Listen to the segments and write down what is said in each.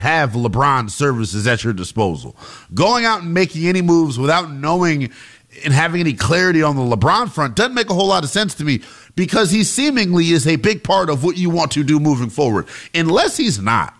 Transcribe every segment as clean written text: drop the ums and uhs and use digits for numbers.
have LeBron's services at your disposal. Going out and making any moves without knowing and having any clarity on the LeBron front doesn't make a whole lot of sense to me, because he seemingly is a big part of what you want to do moving forward. Unless he's not,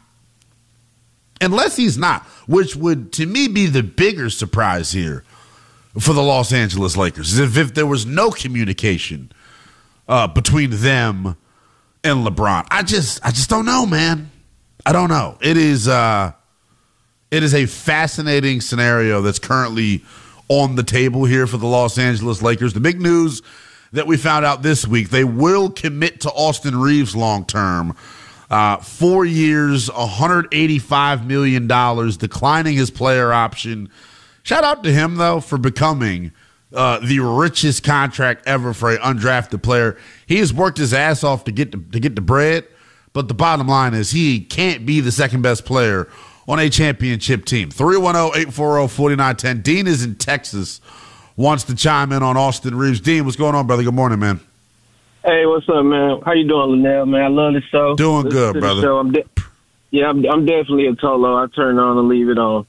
which would, to me, be the bigger surprise here for the Los Angeles Lakers, is if there was no communication between them and LeBron. I just don't know, man. I don't know. It is a fascinating scenario that's currently on the table here for the Los Angeles Lakers. The big news that we found out this week, they will commit to Austin Reeves long-term. 4 years, $185 million, declining his player option. Shout out to him, though, for becoming the richest contract ever for an undrafted player. He has worked his ass off to get the bread, but the bottom line is he can't be the second-best player on a championship team. 310-840-4910. Dean is in Texas, wants to chime in on Austin Reeves. Dean, what's going on, brother? Good morning, man. Hey, what's up, man? How you doing, Linnell, man? I love the show. Doing good, brother. I'm definitely a Tolo. I turn it on and leave it on.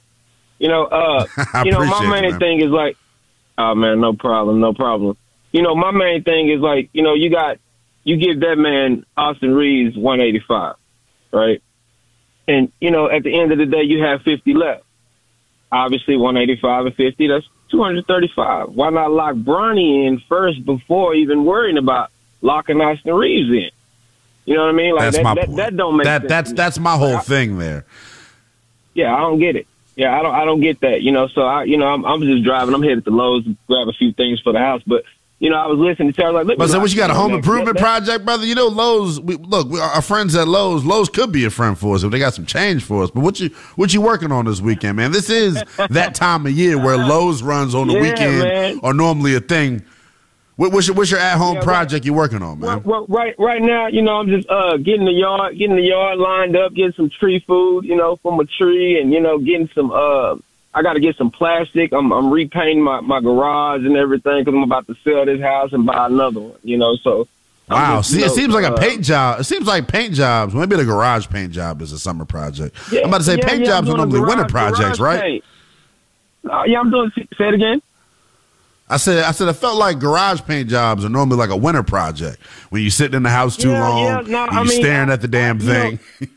My main thing is like, oh, man, no problem. My main thing is like, you give that man, Austin Reeves, 185, right? And, at the end of the day, you have 50 left. Obviously, 185 and 50, that's 235. Why not lock Bronny in first before even worrying about locking Austin Reeves in? You know what I mean? Like that's my point. That don't make sense. That's my whole thing there. Yeah, I don't get it. Yeah, I don't get that. So I'm just driving. I'm headed to Lowe's to grab a few things for the house, but I was listening to her like, but so what, you got a home improvement project, brother? Lowe's. Our friends at Lowe's could be a friend for us if they got some change for us. But what you working on this weekend, man? This is that time of year where Lowe's runs on the weekend, man, are normally a thing. What's your at-home project you working on, man? Well, right now, I'm just getting the yard lined up, getting some tree food, from a tree, and getting some. I got to get some plastic. I'm repainting my garage and everything because I'm about to sell this house and buy another one. So. Wow. See, it seems like a paint job. It seems like paint jobs. Maybe the garage paint job is a summer project. Yeah, I'm about to say paint jobs are normally winter projects, right? I'm doing. Say it again. I said it felt like garage paint jobs are normally like a winter project when you're sitting in the house too long and you're staring at the damn thing.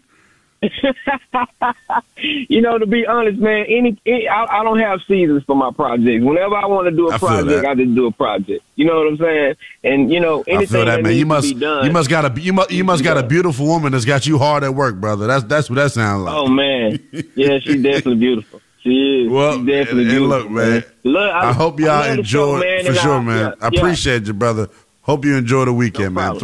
To be honest, man, I don't have seasons for my projects. Whenever I want to do a project, I just do a project. You know what I'm saying? And anything I feel that, man. You must got a beautiful woman that's got you hard at work, brother. That's what that sounds like. Oh man, yeah, she's definitely beautiful. She is. Well, she's definitely beautiful, look, man. I hope y'all enjoy it for sure, man. I appreciate you, brother. Hope you enjoy the weekend, man.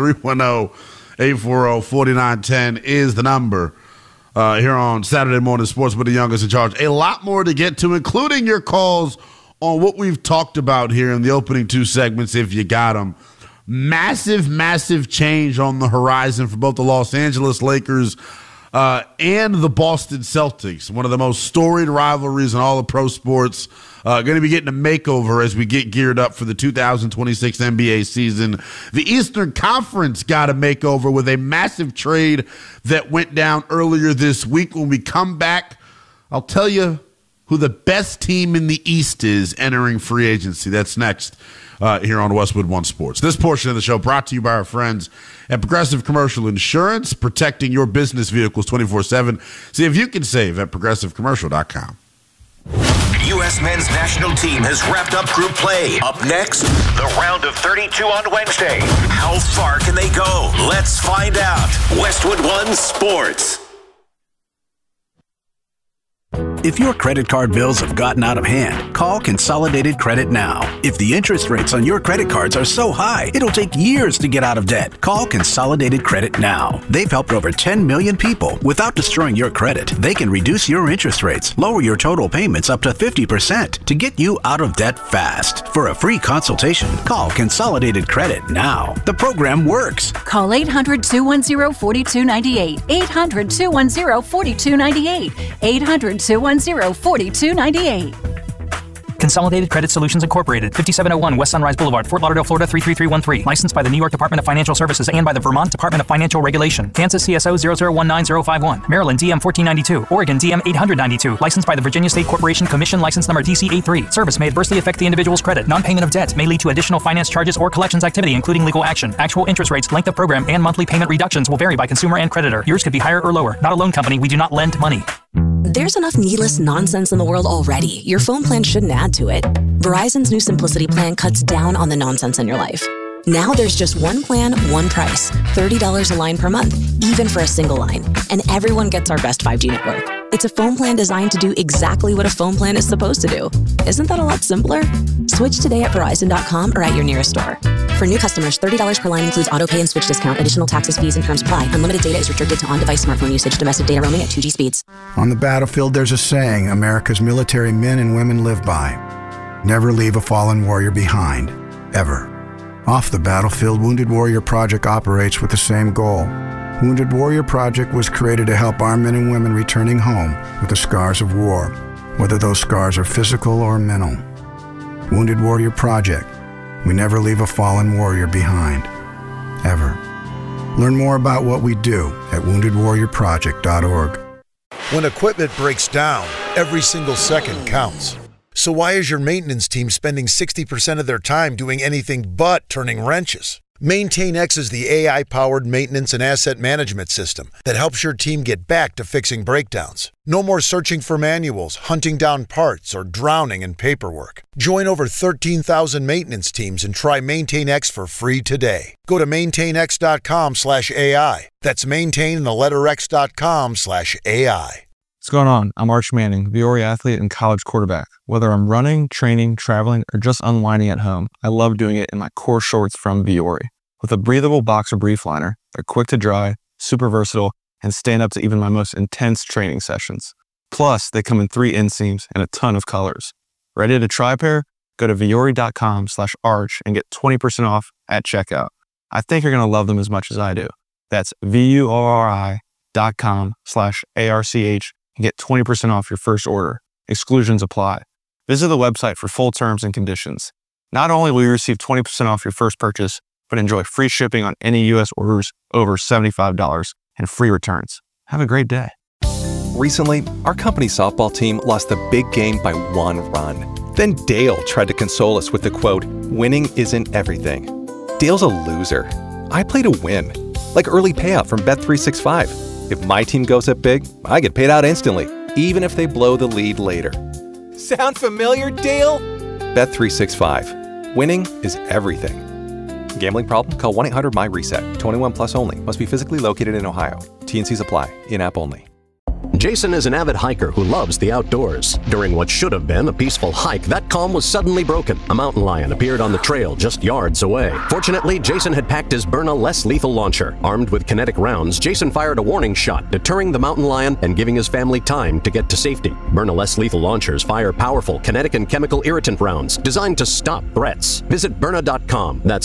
310-840-4910 is the number. Here on Saturday Morning Sports with the youngest in charge. A lot more to get to, including your calls on what we've talked about here in the opening two segments, if you got them. Massive change on the horizon for both the Los Angeles Lakers and the Boston Celtics. One of the most storied rivalries in all of pro sports. Going to be getting a makeover as we get geared up for the 2026 NBA season. The Eastern Conference got a makeover with a massive trade that went down earlier this week. When we come back, I'll tell you who the best team in the East is entering free agency. That's next here on Westwood One Sports. This portion of the show brought to you by our friends at Progressive Commercial Insurance, protecting your business vehicles 24/7. See if you can save at progressivecommercial.com. U.S. men's national team has wrapped up group play. Up next, the round of 32 on Wednesday. How far can they go? Let's find out. Westwood One Sports. If your credit card bills have gotten out of hand, call Consolidated Credit now. If the interest rates on your credit cards are so high, it'll take years to get out of debt. Call Consolidated Credit now. They've helped over 10 million people without destroying your credit. They can reduce your interest rates, lower your total payments up to 50% to get you out of debt fast. For a free consultation, call Consolidated Credit now. The program works. Call 800-210-4298. 800-210-4298. 800-210-4298. Consolidated Credit Solutions Incorporated, 5701 West Sunrise Boulevard, Fort Lauderdale, Florida 33313. Licensed by the New York Department of Financial Services and by the Vermont Department of Financial Regulation. Kansas CSO 0019051. Maryland DM 1492. Oregon DM 892. Licensed by the Virginia State Corporation Commission, license number TC83. Service may adversely affect the individual's credit. Non-payment of debt may lead to additional finance charges or collections activity, including legal action. Actual interest rates, length of program, and monthly payment reductions will vary by consumer and creditor. Yours could be higher or lower. Not a loan company. We do not lend money. There's enough needless nonsense in the world already. Your phone plan shouldn't add to it. Verizon's new Simplicity plan cuts down on the nonsense in your life. Now there's just one plan, one price. $30 a line per month, even for a single line. And everyone gets our best 5G network. It's a phone plan designed to do exactly what a phone plan is supposed to do. Isn't that a lot simpler? Switch today at Verizon.com or at your nearest store. For new customers, $30 per line includes auto pay and switch discount. Additional taxes, fees, and terms apply. Unlimited data is restricted to on-device smartphone usage. Domestic data roaming at 2G speeds. On the battlefield, there's a saying America's military men and women live by. Never leave a fallen warrior behind, ever. Off the battlefield, Wounded Warrior Project operates with the same goal. Wounded Warrior Project was created to help our men and women returning home with the scars of war, whether those scars are physical or mental. Wounded Warrior Project. We never leave a fallen warrior behind, ever. Learn more about what we do at woundedwarriorproject.org. When equipment breaks down, every single second counts. So why is your maintenance team spending 60% of their time doing anything but turning wrenches? MaintainX is the AI-powered maintenance and asset management system that helps your team get back to fixing breakdowns. No more searching for manuals, hunting down parts, or drowning in paperwork. Join over 13,000 maintenance teams and try MaintainX for free today. Go to maintainx.com/AI. That's maintain and the letter x.com/AI. What's going on? I'm Arch Manning, Viore athlete and college quarterback. Whether I'm running, training, traveling, or just unwinding at home, I love doing it in my core shorts from Viore. With a breathable boxer brief liner, they're quick to dry, super versatile, and stand up to even my most intense training sessions. Plus, they come in 3 inseams and a ton of colors. Ready to try a pair? Go to viore.com/arch and get 20% off at checkout. I think you're going to love them as much as I do. That's VUORI.com/ARCH and get 20% off your first order. Exclusions apply. Visit the website for full terms and conditions. Not only will you receive 20% off your first purchase, but enjoy free shipping on any U.S. orders over $75 and free returns. Have a great day. Recently, our company softball team lost the big game by 1 run. Then Dale tried to console us with the quote, "Winning isn't everything." Dale's a loser. I play to win, like early payout from Bet365. If my team goes up big, I get paid out instantly, even if they blow the lead later. Sound familiar, Dale? Bet365. Winning is everything. Gambling problem? Call 1-800-MY-RESET. 21 plus only. Must be physically located in Ohio. T&Cs apply. In-app only. Jason is an avid hiker who loves the outdoors. During what should have been a peaceful hike, that calm was suddenly broken. A mountain lion appeared on the trail just yards away. Fortunately, Jason had packed his Byrna less lethal launcher. Armed with kinetic rounds, Jason fired a warning shot, deterring the mountain lion and giving his family time to get to safety. Byrna less lethal launchers fire powerful kinetic and chemical irritant rounds designed to stop threats. Visit Byrna.com. That's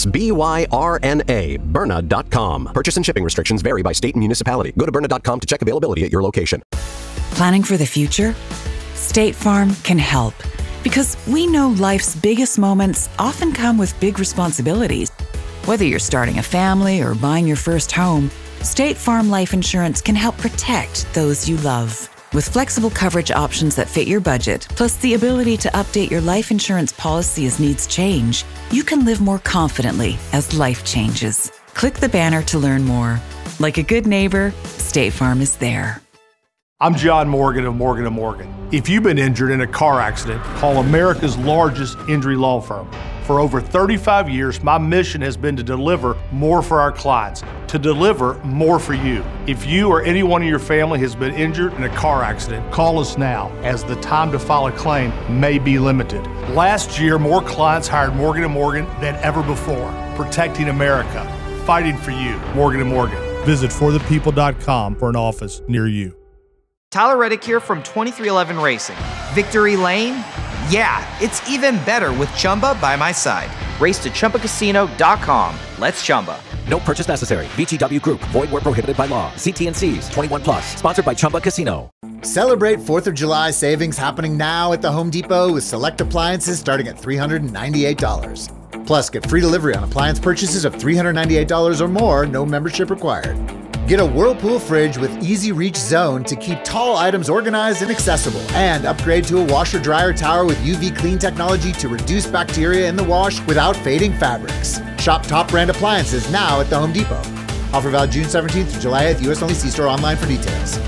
BYRNA, Byrna.com. Purchase and shipping restrictions vary by state and municipality. Go to Byrna.com to check availability at your location. Planning for the future? State Farm can help, because we know life's biggest moments often come with big responsibilities. Whether you're starting a family or buying your first home, State Farm Life Insurance can help protect those you love. With flexible coverage options that fit your budget, plus the ability to update your life insurance policy as needs change, you can live more confidently as life changes. Click the banner to learn more. Like a good neighbor, State Farm is there. I'm John Morgan of Morgan & Morgan. If you've been injured in a car accident, call America's largest injury law firm. For over 35 years, my mission has been to deliver more for our clients, to deliver more for you. If you or anyone in your family has been injured in a car accident, call us now, as the time to file a claim may be limited. Last year, more clients hired Morgan & Morgan than ever before, protecting America, fighting for you. Morgan & Morgan. Visit forthepeople.com for an office near you. Tyler Reddick here from 2311 Racing. Victory Lane? Yeah, it's even better with Chumba by my side. Race to ChumbaCasino.com. Let's Chumba. No purchase necessary. VGW Group. Void where prohibited by law. See T&Cs. 21 plus. Sponsored by Chumba Casino. Celebrate 4th of July savings happening now at the Home Depot with select appliances starting at $398. Plus, get free delivery on appliance purchases of $398 or more, no membership required. Get a Whirlpool fridge with Easy Reach Zone to keep tall items organized and accessible. And upgrade to a washer-dryer tower with UV clean technology to reduce bacteria in the wash without fading fabrics. Shop top brand appliances now at the Home Depot. Offer valid June 17th through July 8th. U.S. only. See store online for details.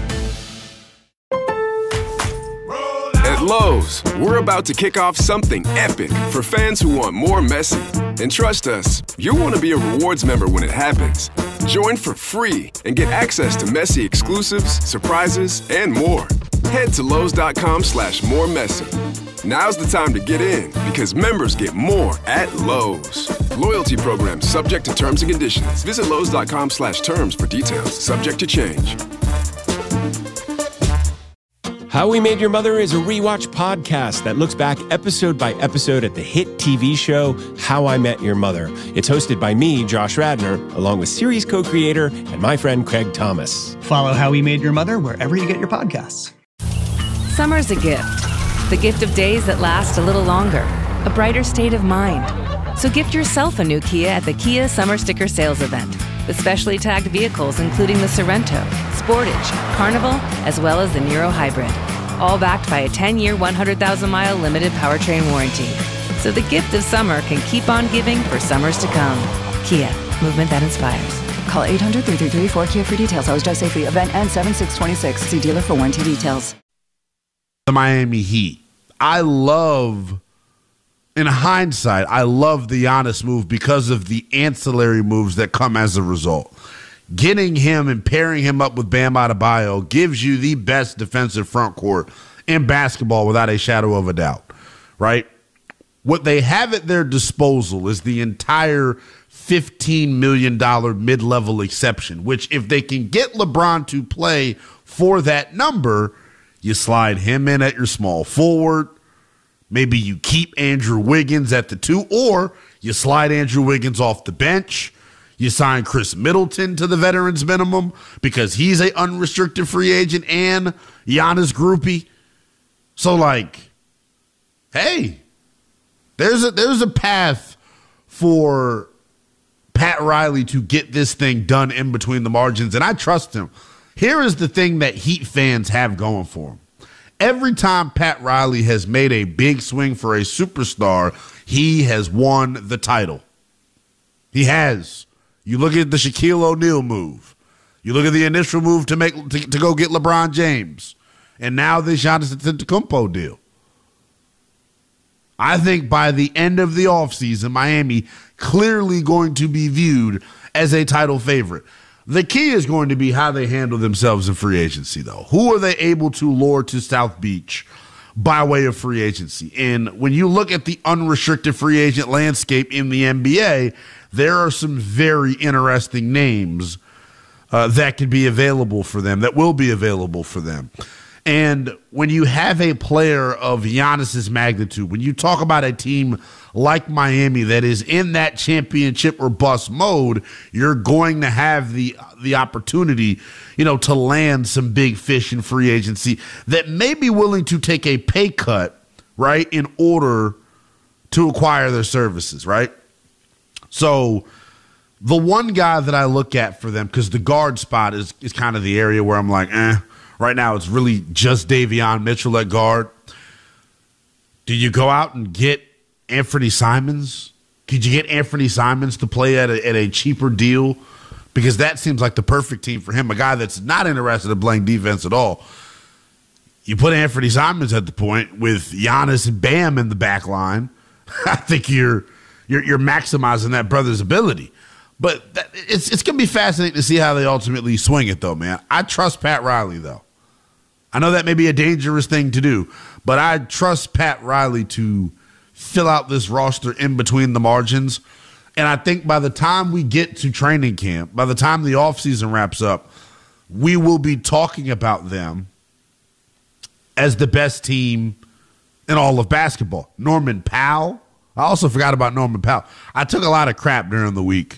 At Lowe's, we're about to kick off something epic for fans who want more Messi. And trust us, you'll want to be a rewards member when it happens. Join for free and get access to Messi exclusives, surprises, and more. Head to Lowe's.com/moremessy. Now's the time to get in because members get more at Lowe's. Loyalty program subject to terms and conditions. Visit Lowe's.com/terms for details. Subject to change. How We Made Your Mother is a rewatch podcast that looks back episode by episode at the hit TV show How I Met Your Mother. It's hosted by me, Josh Radnor, along with series co-creator and my friend Craig Thomas. Follow How We Made Your Mother wherever you get your podcasts. Summer's a gift. The gift of days that last a little longer. A brighter state of mind. So gift yourself a new Kia at the Kia Summer Sticker Sales Event. With specially tagged vehicles including the Sorrento, Sportage, Carnival, as well as the Niro Hybrid. All backed by a 10-year, 100,000-mile limited powertrain warranty. So the gift of summer can keep on giving for summers to come. Kia, movement that inspires. Call 800-333-4KIA for details. Always drive safely. Event ends 7/6/26. See dealer for warranty details. The Miami Heat. In hindsight, I love the Giannis move because of the ancillary moves that come as a result. Getting him and pairing him up with Bam Adebayo gives you the best defensive front court in basketball without a shadow of a doubt, right? What they have at their disposal is the entire $15 million mid-level exception, which if they can get LeBron to play for that number, you slide him in at your small forward. Maybe you keep Andrew Wiggins at the 2, or you slide Andrew Wiggins off the bench. You sign Chris Middleton to the veterans minimum because he's an unrestricted free agent and Giannis groupie. So, hey, there's a path for Pat Riley to get this thing done in between the margins, and I trust him. Here is the thing that Heat fans have going for him. Every time Pat Riley has made a big swing for a superstar, he has won the title. He has. You look at the Shaquille O'Neal move. You look at the initial move to go get LeBron James. And now the Giannis Antetokounmpo deal. I think by the end of the offseason, Miami clearly going to be viewed as a title favorite. The key is going to be how they handle themselves in free agency, though. Who are they able to lure to South Beach by way of free agency? And when you look at the unrestricted free agent landscape in the NBA, there are some very interesting names that could be available for them, that will be available for them. And when you have a player of Giannis's magnitude, when you talk about a team like Miami that is in that championship or bust mode, you're going to have the opportunity, to land some big fish in free agency that may be willing to take a pay cut, right, in order to acquire their services, right? So the one guy that I look at for them, because the guard spot is kind of the area where I'm like, right now it's really just Davion Mitchell at guard. Do you go out and get Anthony Simons? Could you get Anthony Simons to play at a cheaper deal? Because that seems like the perfect team for him, a guy that's not interested in playing defense at all. You put Anthony Simons at the point with Giannis and Bam in the back line. I think you're maximizing that brother's ability. But it's going to be fascinating to see how they ultimately swing it, though, man. I trust Pat Riley, though. I know that may be a dangerous thing to do, but I trust Pat Riley to fill out this roster in between the margins. And I think by the time we get to training camp, by the time the offseason wraps up, we will be talking about them as the best team in all of basketball. Norman Powell. I also forgot about Norman Powell. I took a lot of crap during the week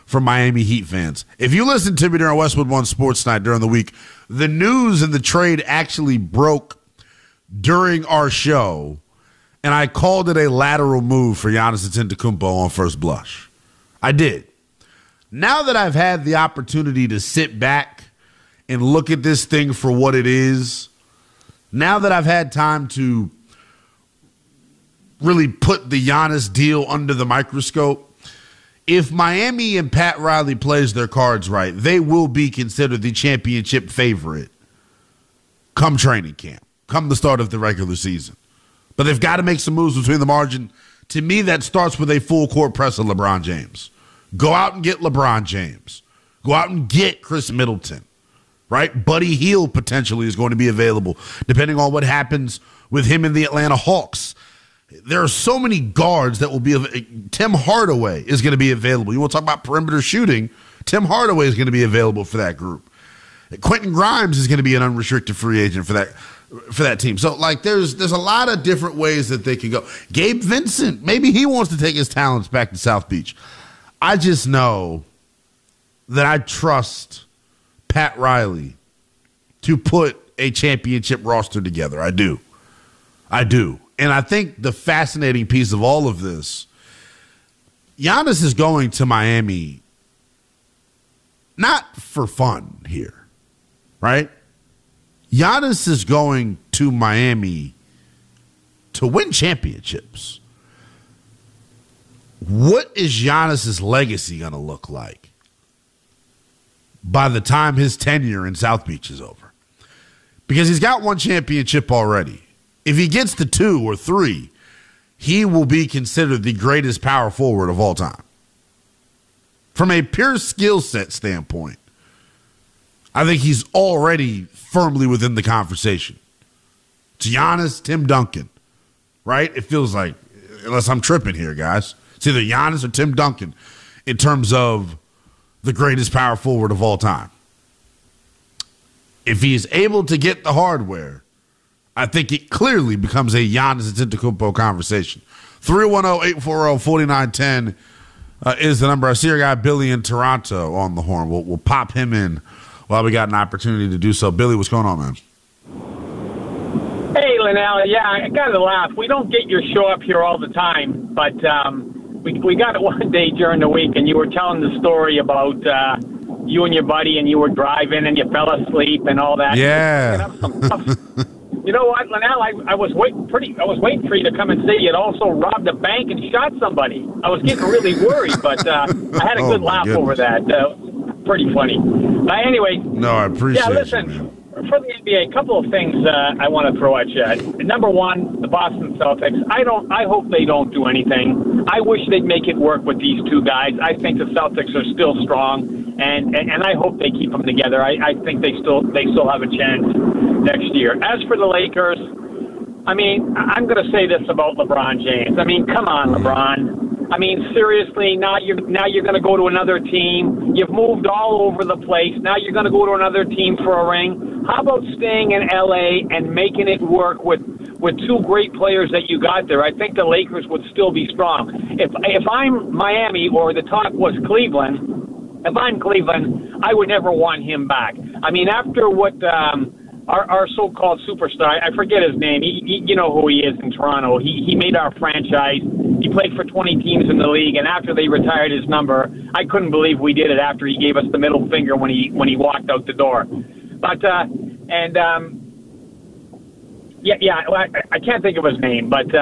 for Miami Heat fans. If you listen to me during Westwood One Sports Night during the week, the news and the trade actually broke during our show, and I called it a lateral move for Giannis Antetokounmpo on first blush. I did. Now that I've had the opportunity to sit back and look at this thing for what it is, now that I've had time to really put the Giannis deal under the microscope, if Miami and Pat Riley plays their cards right, they will be considered the championship favorite come training camp, come the start of the regular season. But they've got to make some moves between the margin. To me, that starts with a full court press of LeBron James. Go out and get LeBron James. Go out and get Chris Middleton, right? Buddy Hield potentially is going to be available, depending on what happens with him in the Atlanta Hawks. There are so many guards that will be. Tim Hardaway is going to be available. You want to talk about perimeter shooting? Tim Hardaway is going to be available for that group. Quentin Grimes is going to be an unrestricted free agent for that team. So, like, there's a lot of different ways that they can go. Gabe Vincent, maybe he wants to take his talents back to South Beach. I just know that I trust Pat Riley to put a championship roster together. I do. And I think the fascinating piece of all of this, Giannis is going to Miami not for fun here, right? Giannis is going to Miami to win championships. What is Giannis's legacy going to look like by the time his tenure in South Beach is over? Because he's got one championship already. If he gets to 2 or 3, he will be considered the greatest power forward of all time. From a pure skill set standpoint, I think he's already firmly within the conversation. It's Giannis, Tim Duncan, right? It feels like, unless I'm tripping here, guys, it's either Giannis or Tim Duncan in terms of the greatest power forward of all time. If he is able to get the hardware, I think it clearly becomes a Giannis Antetokounmpo conversation. 310-840-4910 is the number. I see our guy Billy in Toronto on the horn. We'll pop him in while we got an opportunity to do so. Billy, what's going on, man? Hey, Linnell. Yeah, I got to laugh. We don't get your show up here all the time, but we got it one day during the week, and you were telling the story about you and your buddy, and you were driving, and you fell asleep and all that. Yeah. You know what, Linnell? I was waiting for you to come and say you'd also robbed a bank and shot somebody. I was getting really worried, but I had a good laugh over that. Pretty funny. Anyway. No, I appreciate it. Yeah, listen. For the NBA, a couple of things I want to throw at you. Number one, the Boston Celtics. I hope they don't do anything. I wish they'd make it work with these two guys. I think the Celtics are still strong, and I hope they keep them together. I think they still have a chance next year. As for the Lakers, I mean, I'm going to say this about LeBron James. I mean, come on, LeBron. I mean, seriously, now you're going to go to another team. You've moved all over the place. Now you're going to go to another team for a ring. How about staying in L.A. and making it work with two great players that you got there? I think the Lakers would still be strong. If I'm Miami, or the talk was Cleveland, if I'm Cleveland, I would never want him back. I mean, after what our so-called superstar, I forget his name. You know who he is in Toronto. He made our franchise. He played for 20 teams in the league, and after they retired his number, I couldn't believe we did it after he gave us the middle finger when he walked out the door. But I can't think of his name. But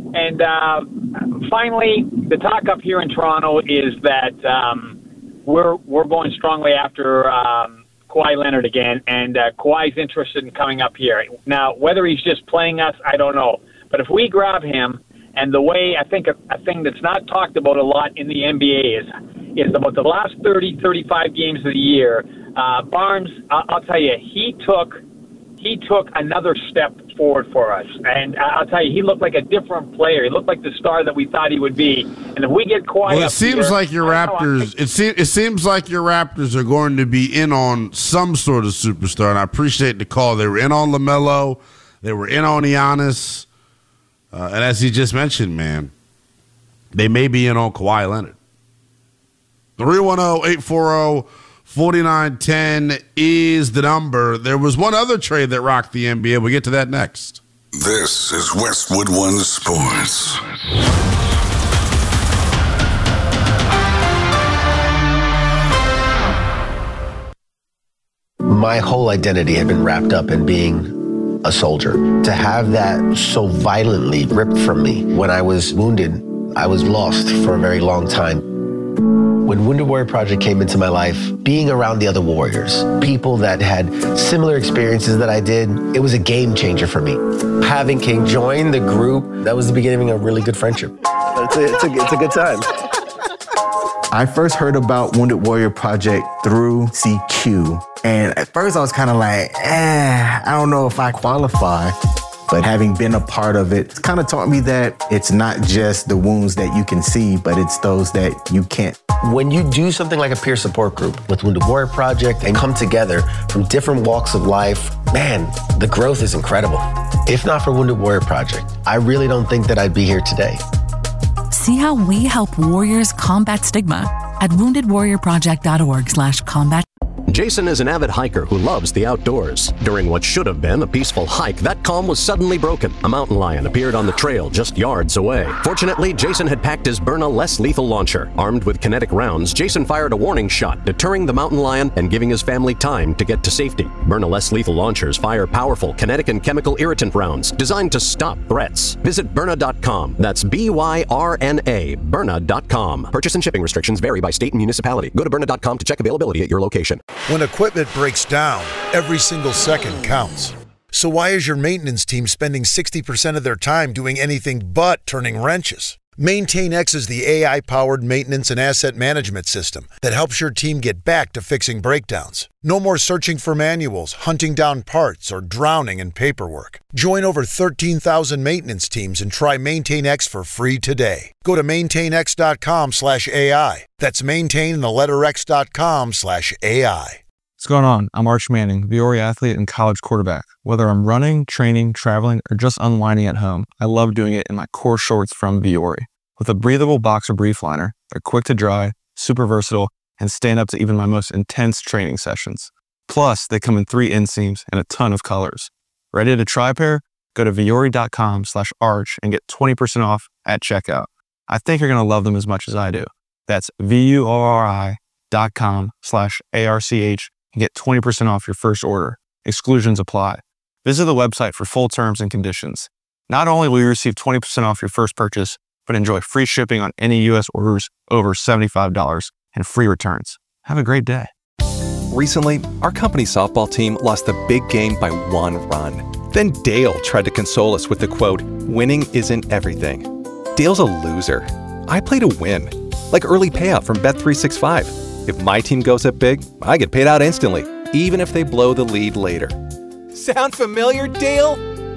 finally, the talk up here in Toronto is that we're going strongly after Kawhi Leonard again, and Kawhi's interested in coming up here. Now, whether he's just playing us, I don't know. But if we grab him, and the way I think a thing that's not talked about a lot in the NBA is about the last 30, 35 games of the year. Barnes, I'll tell you, he took another step forward for us, and I'll tell you, he looked like a different player. He looked like the star that we thought he would be. And if we get Kawhi, well, it seems like your Raptors. It seems like your Raptors are going to be in on some sort of superstar, and I appreciate the call. They were in on LaMelo, they were in on Giannis. And as he just mentioned, man, they may be in on Kawhi Leonard. 310-840-4910 is the number. There was one other trade that rocked the NBA. We'll get to that next. This is Westwood One Sports. My whole identity had been wrapped up in being a soldier. To have that so violently ripped from me when I was wounded, I was lost for a very long time. When Wounded Warrior Project came into my life, being around the other warriors, people that had similar experiences that I did, it was a game changer for me. Having King join the group, that was the beginning of a really good friendship. It's a good time. I first heard about Wounded Warrior Project through CQ. And at first I was kind of like, I don't know if I qualify. But having been a part of it, it's kind of taught me that it's not just the wounds that you can see, but it's those that you can't. When you do something like a peer support group with Wounded Warrior Project and come together from different walks of life, man, the growth is incredible. If not for Wounded Warrior Project, I really don't think that I'd be here today. See how we help warriors combat stigma at woundedwarriorproject.org/combat. Jason is an avid hiker who loves the outdoors. During what should have been a peaceful hike, that calm was suddenly broken. A mountain lion appeared on the trail just yards away. Fortunately, Jason had packed his Byrna less lethal launcher. Armed with kinetic rounds, Jason fired a warning shot, deterring the mountain lion and giving his family time to get to safety. Byrna less lethal launchers fire powerful kinetic and chemical irritant rounds designed to stop threats. Visit Byrna.com. That's BYRNA, Byrna.com. Purchase and shipping restrictions vary by state and municipality. Go to Byrna.com to check availability at your location. When equipment breaks down, every single second counts. So why is your maintenance team spending 60% of their time doing anything but turning wrenches? MaintainX is the AI-powered maintenance and asset management system that helps your team get back to fixing breakdowns. No more searching for manuals, hunting down parts, or drowning in paperwork. Join over 13,000 maintenance teams and try MaintainX for free today. Go to maintainx.com/AI. That's maintain and the letter x.com/AI. What's going on? I'm Arch Manning, Viore athlete and college quarterback. Whether I'm running, training, traveling, or just unwinding at home, I love doing it in my core shorts from Viore. With a breathable boxer brief liner, they're quick to dry, super versatile, and stand up to even my most intense training sessions. Plus, they come in 3 inseams and a ton of colors. Ready to try a pair? Go to viore.com/arch and get 20% off at checkout. I think you're going to love them as much as I do. That's VUORI.com/ARCH and get 20% off your first order. Exclusions apply. Visit the website for full terms and conditions. Not only will you receive 20% off your first purchase, but enjoy free shipping on any U.S. orders over $75 and free returns. Have a great day. Recently, our company softball team lost the big game by 1 run. Then Dale tried to console us with the quote, "Winning isn't everything." Dale's a loser. I play to win, like early payout from Bet365. If my team goes up big, I get paid out instantly, even if they blow the lead later. Sound familiar, Dale?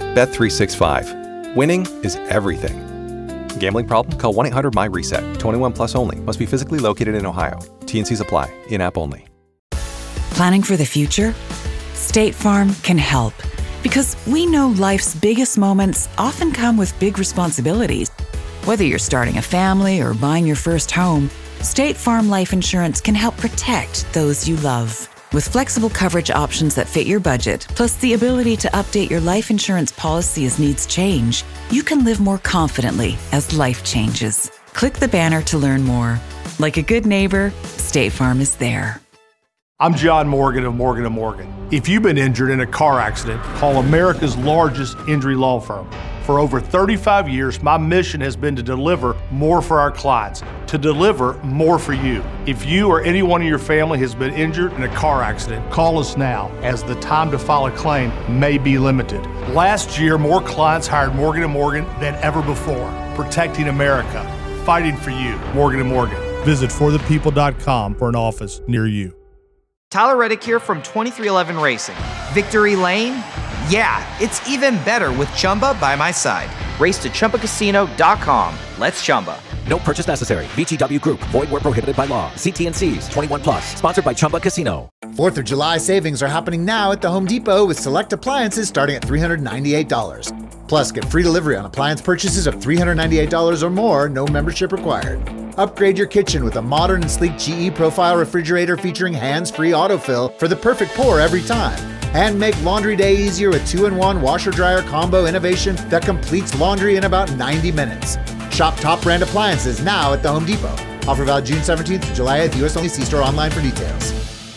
Bet365. Winning is everything. Gambling problem? Call 1-800-MY-RESET. 21 plus only. Must be physically located in Ohio. T&Cs apply. In-app only. Planning for the future? State Farm can help. Because we know life's biggest moments often come with big responsibilities. Whether you're starting a family or buying your first home, State Farm Life Insurance can help protect those you love. With flexible coverage options that fit your budget, plus the ability to update your life insurance policy as needs change, you can live more confidently as life changes. Click the banner to learn more. Like a good neighbor, State Farm is there. I'm John Morgan of Morgan & Morgan. If you've been injured in a car accident, call America's largest injury law firm. For over 35 years, my mission has been to deliver more for our clients, to deliver more for you. If you or anyone in your family has been injured in a car accident, call us now, as the time to file a claim may be limited. Last year, more clients hired Morgan & Morgan than ever before, protecting America, fighting for you. Morgan & Morgan. Visit forthepeople.com for an office near you. Tyler Reddick here from 2311 Racing. Victory Lane? Yeah, it's even better with Chumba by my side. Race to ChumbaCasino.com. Let's Chumba. No purchase necessary. VGW Group. Void where prohibited by law. See T&Cs. 21 plus. Sponsored by Chumba Casino. 4th of July savings are happening now at the Home Depot with select appliances starting at $398. Plus, get free delivery on appliance purchases of $398 or more. No membership required. Upgrade your kitchen with a modern and sleek GE Profile refrigerator featuring hands-free autofill for the perfect pour every time. And make laundry day easier with 2-in-1 washer-dryer combo innovation that completes laundry in about 90 minutes. Shop top brand appliances now at the Home Depot. Offer valid June 17th to July 8th. U.S. only. See store online for details.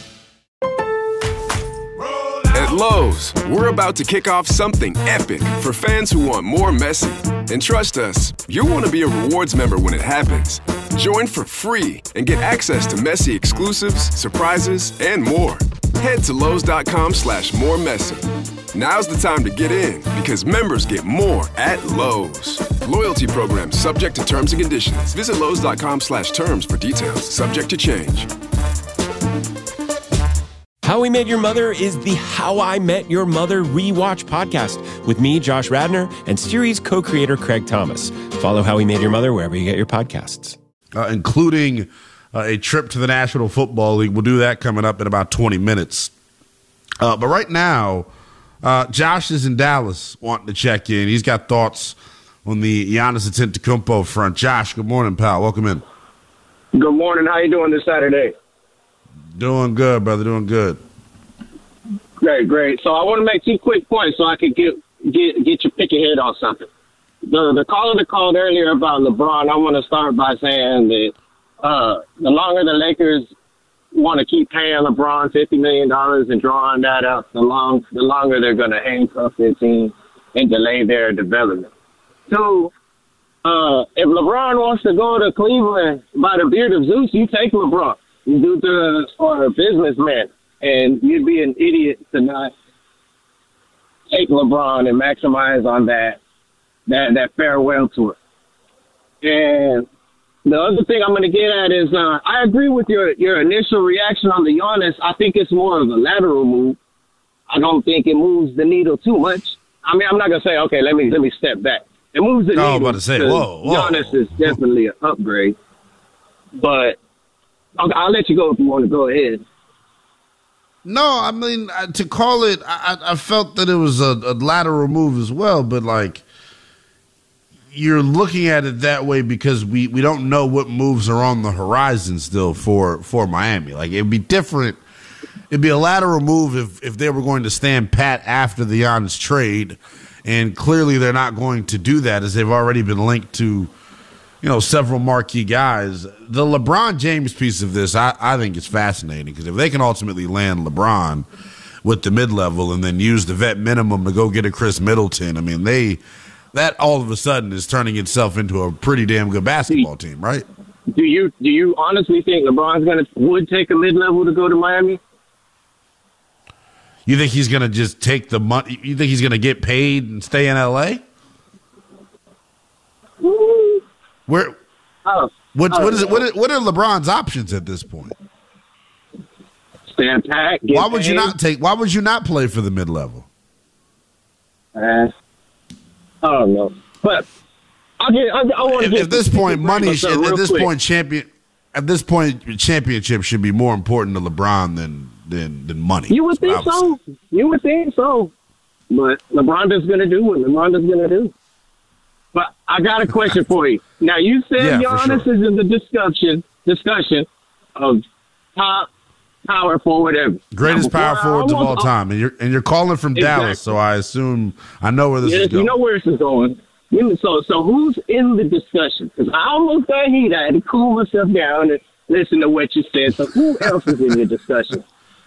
At Lowe's, we're about to kick off something epic for fans who want more Messi. And trust us, you'll want to be a rewards member when it happens. Join for free and get access to Messi exclusives, surprises, and more. Head to Lowe's.com/moremessy. Now's the time to get in because members get more at Lowe's. Loyalty program subject to terms and conditions. Visit Lowe's.com/terms for details. Subject to change. How We Met Your Mother is the How I Met Your Mother rewatch podcast with me, Josh Radnor, and series co-creator Craig Thomas. Follow How We Met Your Mother wherever you get your podcasts. Including a trip to the National Football League. We'll do that coming up in about 20 minutes. But right now, Josh is in Dallas wanting to check in. He's got thoughts on the Giannis Antetokounmpo front. Josh, good morning, pal. Welcome in. Good morning. How you doing this Saturday? Doing good, brother. Doing good. Great. So I want to make 2 quick points so I could get you pick your head on something. The caller that called earlier about LeBron, I want to start by saying that the longer the Lakers want to keep paying LeBron $50 million and drawing that up, the longer they're going to handcuff their team and delay their development. So if LeBron wants to go to Cleveland by the beard of Zeus, you take LeBron. You do this for a businessman, and you'd be an idiot to not take LeBron and maximize on that farewell tour. And the other thing I'm going to get at is I agree with your initial reaction on the Giannis. I think it's more of a lateral move. I don't think it moves the needle too much. I mean, I'm not going to say, okay, let me step back. It moves the needle. I was about to say, whoa. Giannis is definitely an upgrade. But I'll let you go if you want to go ahead. No, I mean, to call it, I felt that it was a lateral move as well, but like, you're looking at it that way because we don't know what moves are on the horizon still for Miami. Like, it'd be different. It'd be a lateral move if they were going to stand pat after the Giannis trade, and clearly they're not going to do that as they've already been linked to, several marquee guys. The LeBron James piece of this, I think is fascinating because if they can ultimately land LeBron with the mid-level and then use the vet minimum to go get a Chris Middleton, I mean, that all of a sudden is turning itself into a pretty damn good basketball team, right? Do you honestly think LeBron's would take a mid-level to go to Miami? You think he's going to just take the money? You think he's going to get paid and stay in L.A.? What are LeBron's options at this point? Stand pat. Why would you not play for the mid-level? I don't know, but I want to. At this point, championship should be more important to LeBron than money. You would think so. But LeBron is going to do what LeBron is going to do. But I got a question for you. Now, you said Giannis is in the discussion of top power forward ever. Greatest power forwards of all time. And you're calling from Dallas, so I assume I know where this is going. You know where this is going. So who's in the discussion? Because I almost got heat. I had to cool myself down and listen to what you said. So who else is in the discussion?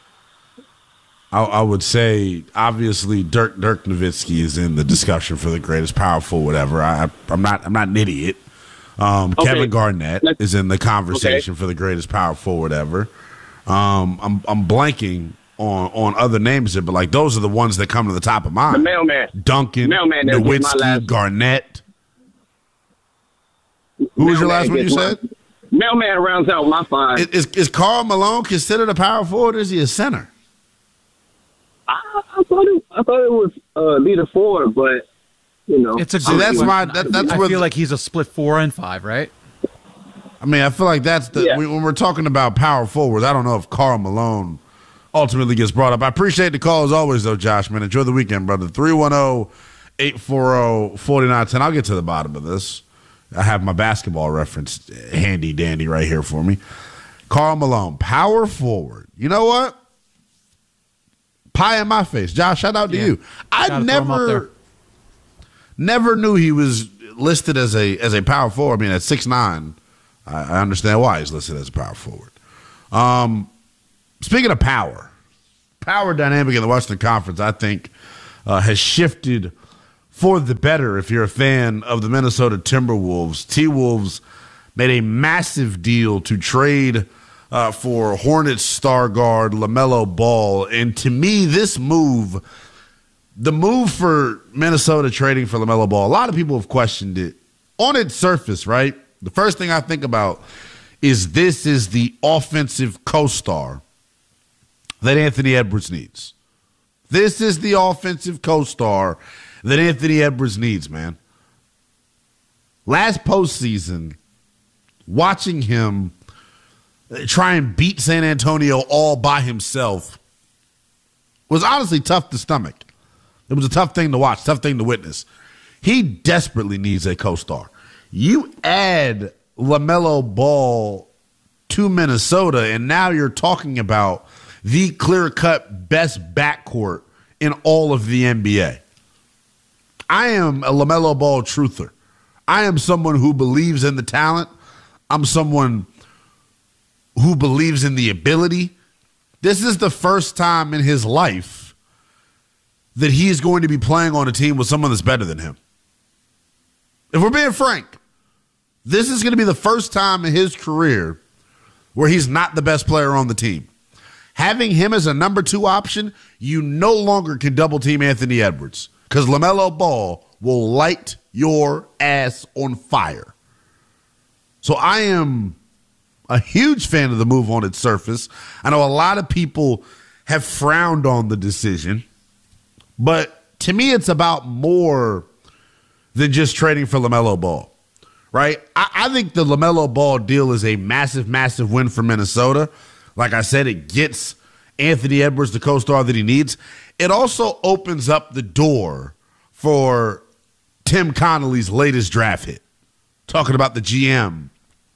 I would say, obviously, Dirk Nowitzki is in the discussion for the greatest power forward ever. I'm not an idiot. Kevin Garnett is in the conversation for the greatest power forward ever. I'm blanking on other names here, but like those are the ones that come to the top of mind. The mailman, Duncan, Nowitzki, Garnett. Who was your last one you said? Mailman rounds out my five. Is Karl Malone considered a power forward, or is he a center? I thought it was be the forward, but it's a good I feel like he's a split 4 and 5, right? I mean, I feel like that's when we're talking about power forwards. I don't know if Karl Malone ultimately gets brought up. I appreciate the call as always, though, Josh. Man, enjoy the weekend, brother. 310-840-4910. I'll get to the bottom of this. I have my basketball reference handy dandy right here for me. Karl Malone, power forward. You know what? Pie in my face. Josh, shout out to you. I never knew he was listed as a power forward. I mean, at 6'9", I understand why he's listed as a power forward. Speaking of power dynamic in the Western Conference, I think, has shifted for the better if you're a fan of the Minnesota Timberwolves. T-Wolves made a massive deal to trade for Hornets star guard LaMelo Ball. And to me, the move for Minnesota trading for LaMelo Ball, a lot of people have questioned it. On its surface, right, the first thing I think about is this is the offensive co-star that Anthony Edwards needs. This is the offensive co-star that Anthony Edwards needs, man. Last postseason, watching him try and beat San Antonio all by himself was honestly tough to stomach. It was a tough thing to watch, tough thing to witness. He desperately needs a co-star. You add LaMelo Ball to Minnesota, and now you're talking about the clear-cut best backcourt in all of the NBA. I am a LaMelo Ball truther. I am someone who believes in the talent. I'm someone who believes in the ability. This is the first time in his life that he's going to be playing on a team with someone that's better than him. If we're being frank, this is going to be the first time in his career where he's not the best player on the team. Having him as a number 2 option, you no longer can double team Anthony Edwards because LaMelo Ball will light your ass on fire. So I am a huge fan of the move on its surface. I know a lot of people have frowned on the decision, but to me it's about more than just trading for LaMelo Ball, right? I think the LaMelo Ball deal is a massive, massive win for Minnesota. Like I said, it gets Anthony Edwards the co-star that he needs. It also opens up the door for Tim Connolly's latest draft hit, talking about the GM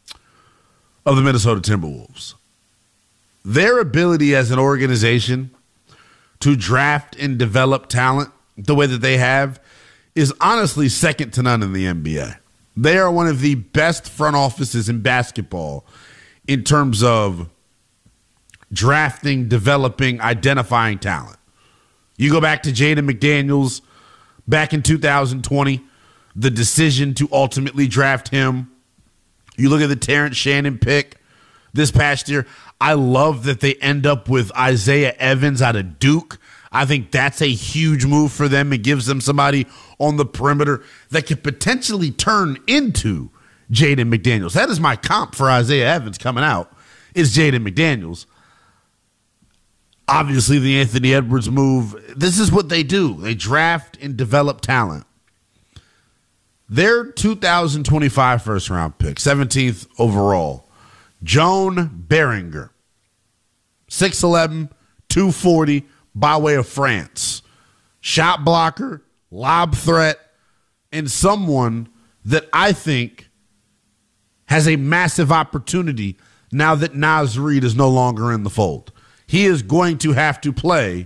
of the Minnesota Timberwolves. Their ability as an organization to draft and develop talent the way that they have is honestly second to none in the NBA. They are one of the best front offices in basketball in terms of drafting, developing, identifying talent. You go back to Jaden McDaniels back in 2020, the decision to ultimately draft him. You look at the Terrence Shannon pick this past year. I love that they end up with Isaiah Evans out of Duke. I think that's a huge move for them. It gives them somebody on the perimeter that could potentially turn into Jaden McDaniels. That is my comp for Isaiah Evans coming out, is Jaden McDaniels. Obviously, the Anthony Edwards move, this is what they do. They draft and develop talent. Their 2025 first-round pick, 17th overall, Joan Beringer, 6'11", 240, by way of France. Shot blocker, lob threat, and someone that I think has a massive opportunity now that Naz Reid is no longer in the fold. He is going to have to play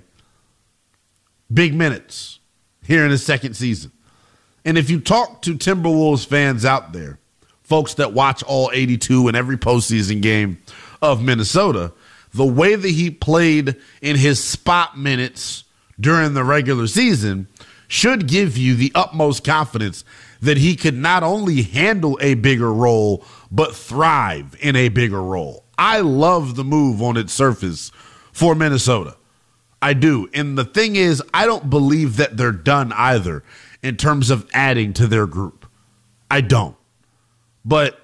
big minutes here in his second season. And if you talk to Timberwolves fans out there, folks that watch all 82 and every postseason game of Minnesota, the way that he played in his spot minutes during the regular season should give you the utmost confidence that he could not only handle a bigger role, but thrive in a bigger role. I love the move on its surface for Minnesota. I do. And the thing is, I don't believe that they're done either in terms of adding to their group. I don't. But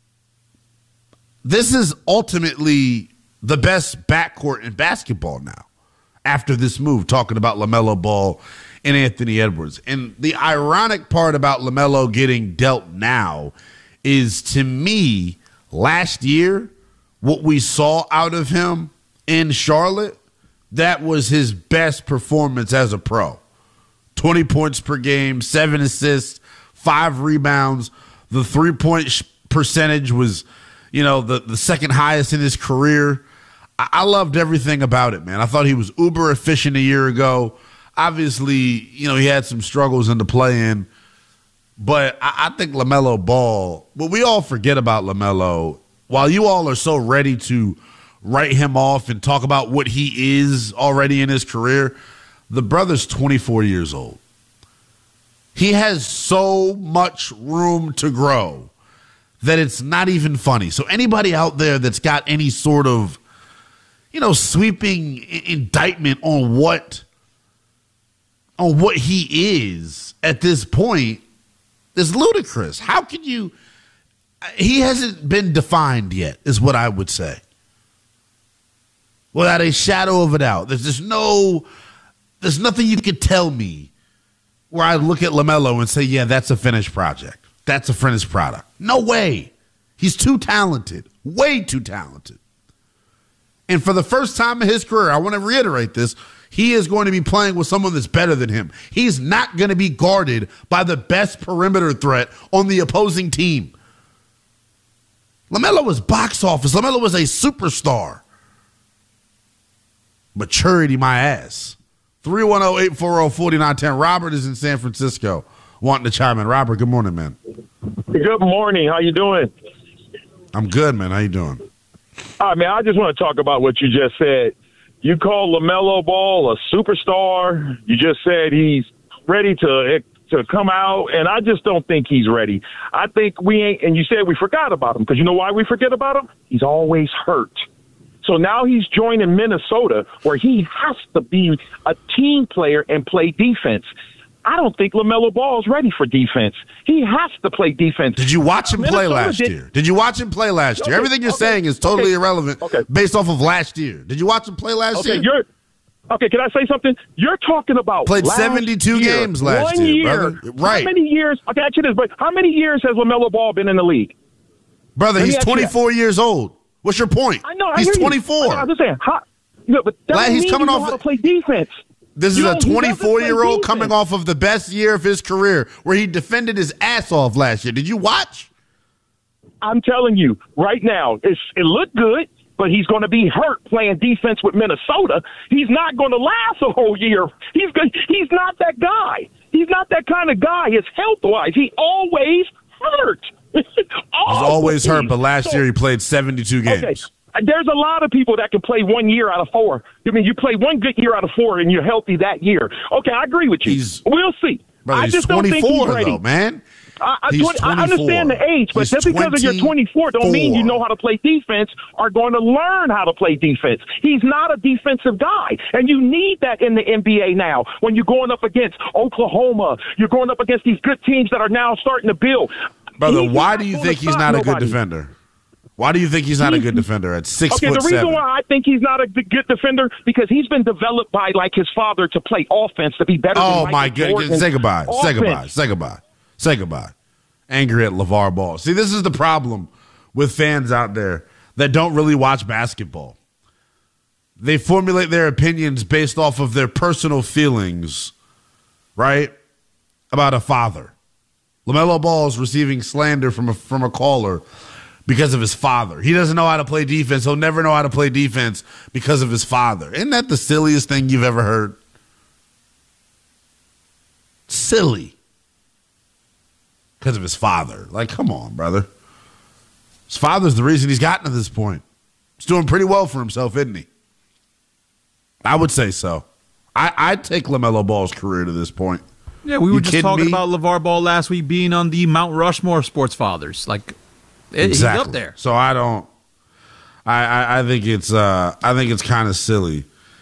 this is ultimately the best backcourt in basketball now after this move, talking about LaMelo Ball and Anthony Edwards. And the ironic part about LaMelo getting dealt now is, to me, last year, what we saw out of him in Charlotte, that was his best performance as a pro. 20 points per game, 7 assists, 5 rebounds. The 3-point percentage was, the second highest in his career. I loved everything about it, man. I thought he was uber efficient a year ago. Obviously, he had some struggles in the play-in. But I think LaMelo Ball, what we all forget about LaMelo, while you all are so ready to write him off and talk about what he is already in his career, the brother's 24 years old. He has so much room to grow that it's not even funny. So anybody out there that's got any sort of, sweeping indictment on what he is at this point is ludicrous. How can you? He hasn't been defined yet, is what I would say. Without a shadow of a doubt. There's nothing you could tell me where I look at LaMelo and say, yeah, that's a finished project. That's a finished product. No way. He's too talented. Way too talented. And for the first time in his career, I want to reiterate this, he is going to be playing with someone that's better than him. He's not going to be guarded by the best perimeter threat on the opposing team. LaMelo was box office. LaMelo was a superstar. Maturity, my ass. 310-840-4910. Robert is in San Francisco wanting to chime in. Robert, good morning, man. Good morning. How you doing? I'm good, man. How you doing? All right, man, I just want to talk about what you just said. You call LaMelo Ball a superstar. You just said he's ready to come out, and I just don't think he's ready. I think we ain't, and you said we forgot about him, because you know why we forget about him? He's always hurt. So now he's joining Minnesota, where he has to be a team player and play defense. I don't think LaMelo Ball is ready for defense. He has to play defense. Did you watch him play last year? Did you watch him play last year? Everything you're saying is totally irrelevant based off of last year. Did you watch him play last year? Okay, can I say something? You're talking about played 72 games last year, brother. Right. How many years? Okay, ask you this, but how many years has LaMelo Ball been in the league? Brother, he's 24 years old. What's your point? I know. He's 24. I'm just saying. But that he's coming off to play defense. This is a 24-year-old coming off of the best year of his career, where he defended his ass off last year. Did you watch? I'm telling you right now, it looked good, but he's going to be hurt playing defense with Minnesota. He's not going to last a whole year. He's not that guy. He's not that kind of guy. His health-wise, he always hurt. He's always hurt, but last year he played 72 games. Okay. There's a lot of people that can play 1 year out of 4. I mean, you play one good year out of 4 and you're healthy that year. Okay, I agree with you. We'll see. Brother, I just don't think he's ready. Though, man. I understand the age, but just because of you're 24 don't mean you know how to play defense or going to learn how to play defense. He's not a defensive guy, and you need that in the NBA now. When you're going up against Oklahoma, you're going up against these good teams that are now starting to build. Brother, why do you think he's not a good defender? Why do you think he's not a good defender at 6'7"? Okay, the reason why I think he's not a good defender, because he's been developed by like his father to play offense, to be better than my goodness. Say goodbye. Say goodbye. Say goodbye. Say goodbye. Angry at LeVar Ball. See, this is the problem with fans out there that don't really watch basketball. They formulate their opinions based off of their personal feelings, right, about a father. LaMelo Ball is receiving slander from a caller because of his father. He doesn't know how to play defense. He'll never know how to play defense because of his father. Isn't that the silliest thing you've ever heard? Silly. Because of his father. Like, come on, brother. His father's the reason he's gotten to this point. He's doing pretty well for himself, isn't he? I would say so. I'd take LaMelo Ball's career to this point. Yeah, we were just talking about LeVar Ball last week being on the Mount Rushmore of sports fathers. Like, exactly. He's up there. So I don't. I think it's kind of silly.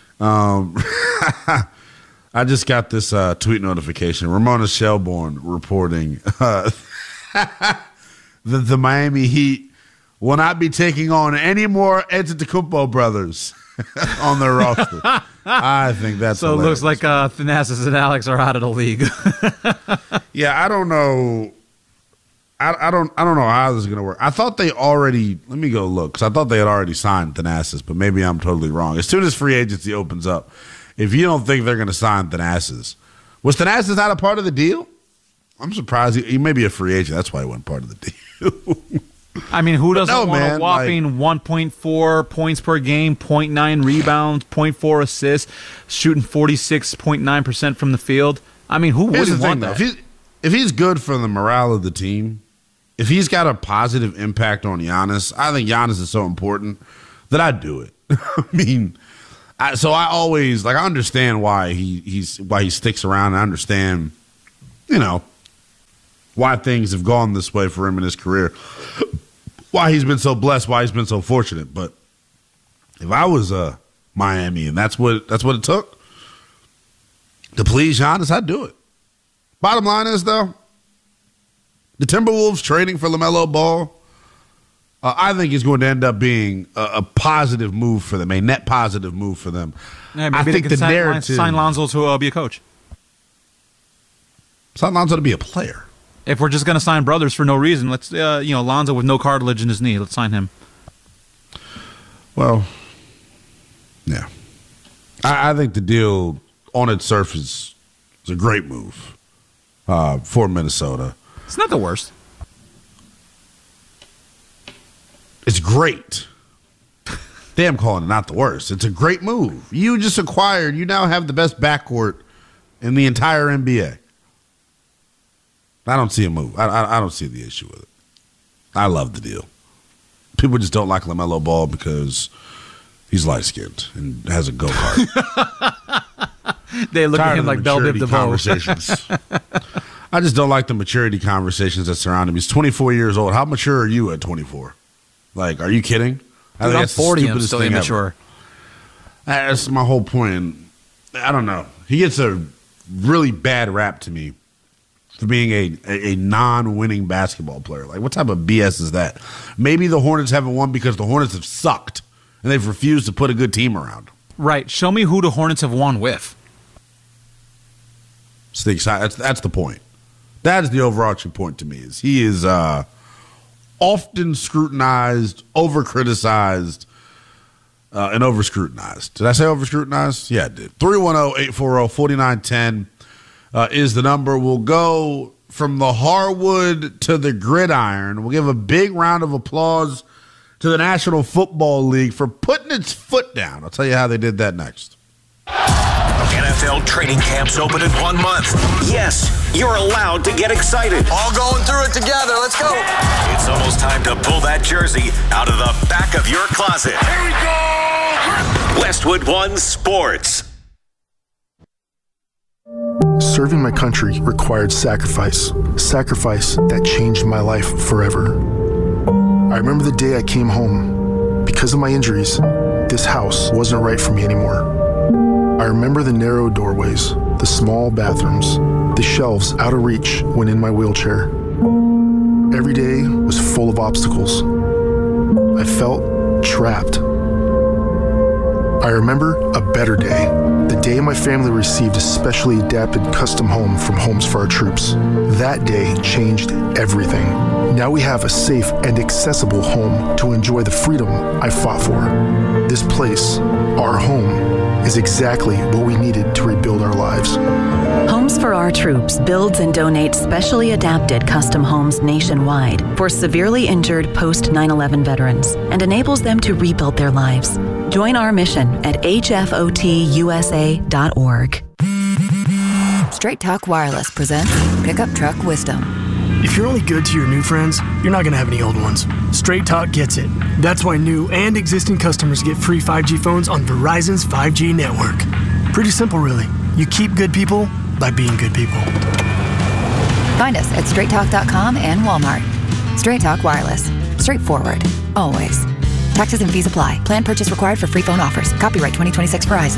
I just got this tweet notification. Ramona Shelbourne reporting that the Miami Heat will not be taking on any more Antetokounmpo brothers on their roster. I think that's so. Hilarious. It looks like Thanasis and Alex are out of the league. Yeah, I don't know. I don't know how this is going to work. I thought they already. Let me go look, because I thought they had already signed Thanasis, but maybe I'm totally wrong. As soon as free agency opens up, if you don't think they're going to sign Thanasis, was Thanasis not a part of the deal? I'm surprised he may be a free agent. That's why he wasn't part of the deal. I mean, who doesn't want a whopping 1.4 points per game, 0.9 rebounds, 0.4 assists, shooting 46.9% from the field? I mean, who wouldn't want that? If he's good for the morale of the team, if he's got a positive impact on Giannis, I think Giannis is so important that I'd do it. I mean, I always I understand why he sticks around. I understand, why things have gone this way for him in his career, why he's been so blessed, why he's been so fortunate. But if I was Miami and that's what it took to please Giannis, I'd do it. Bottom line is, though, the Timberwolves trading for LaMelo Ball, I think is going to end up being a positive move for them, a net positive move for them. Yeah, maybe I think the narrative sign Lonzo to be a coach. Sign Lonzo to be a player. If we're just going to sign brothers for no reason, let's Lonzo with no cartilage in his knee, let's sign him. Well, yeah, I think the deal on its surface is a great move for Minnesota. It's not the worst. It's great. Damn, calling it not the worst. It's a great move. You now have the best backcourt in the entire NBA. I don't see a move. I don't see the issue with it. I love the deal. People just don't like LaMelo Ball because he's light-skinned and has a go-kart. They look at him like Bell Biv DeVoe. Conversations. I just don't like the maturity conversations that surround him. He's 24 years old. How mature are you at 24? Like, are you kidding? I think I'm 40 and I'm still immature. That's my whole point. I don't know. He gets a really bad rap to me for being a non-winning basketball player. Like, what type of BS is that? Maybe the Hornets haven't won because the Hornets have sucked, and they've refused to put a good team around. Right. Show me who the Hornets have won with. That's the point. That is the overarching point to me. Is he is often scrutinized, over-criticized, and over-scrutinized. Did I say over-scrutinized? Yeah, I did. 310-840-4910 is the number. We'll go from the hardwood to the gridiron. We'll give a big round of applause to the National Football League for putting its foot down. I'll tell you how they did that next. NFL training camps open in 1 month. Yes, you're allowed to get excited. All going through it together. Let's go. It's almost time to pull that jersey out of the back of your closet. Here we go. Westwood One Sports. Serving my country required sacrifice that changed my life forever. I remember the day I came home. Because of my injuries, this house wasn't right for me anymore. I remember the narrow doorways, the small bathrooms, the shelves out of reach when in my wheelchair. Every day was full of obstacles. I felt trapped. I remember a better day, the day my family received a specially adapted custom home from Homes for Our Troops. That day changed everything. Now we have a safe and accessible home to enjoy the freedom I fought for. This place, our home, is exactly what we needed to rebuild our lives. Homes for Our Troops builds and donates specially adapted custom homes nationwide for severely injured post 9/11 veterans and enables them to rebuild their lives. Join our mission at hfotusa.org. Straight Talk Wireless presents Pickup Truck Wisdom. If you're only good to your new friends, you're not going to have any old ones. Straight Talk gets it. That's why new and existing customers get free 5G phones on Verizon's 5G network. Pretty simple, really. You keep good people by being good people. Find us at straighttalk.com and Walmart. Straight Talk Wireless. Straightforward. Always. Taxes and fees apply. Plan purchase required for free phone offers. Copyright 2026 Verizon.